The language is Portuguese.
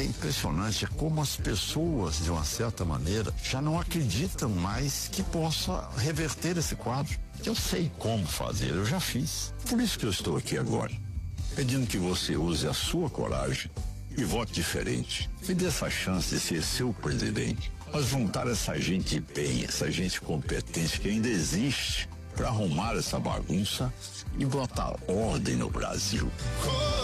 impressionante como as pessoas, de uma certa maneira, já não acreditam mais que possa reverter esse quadro. Eu sei como fazer, eu já fiz. Por isso que eu estou aqui agora, pedindo que você use a sua coragem e vote diferente. Me dê essa chance de ser seu presidente. Mas juntar essa gente bem, essa gente competente que ainda existe, para arrumar essa bagunça e botar ordem no Brasil.